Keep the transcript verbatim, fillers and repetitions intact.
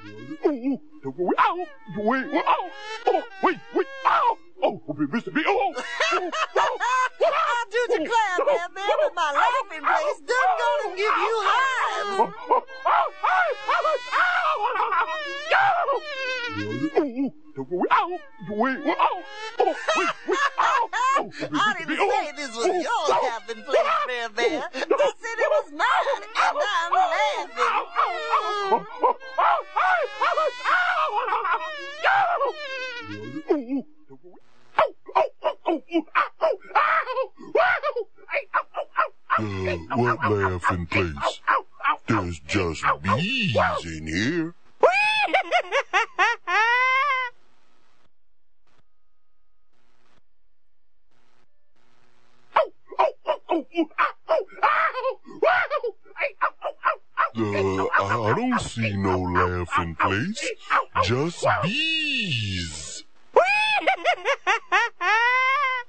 Oh, oh, ow, wait, ow, oh, wait, wait, ow, oh, Mister B, oh, oh, oh, I do declare, man, man, that my laughing place done gonna give you hives. oh, oh, oh, ow, wait, ow, oh, wait, wait, ow, oh, I didn't say this was your laughing place, Bear Bear. I said it was mine, and I'm laughing. Uh, what laughing place? There's just bees in here. Uh, I don't see no laughing place. Just bees.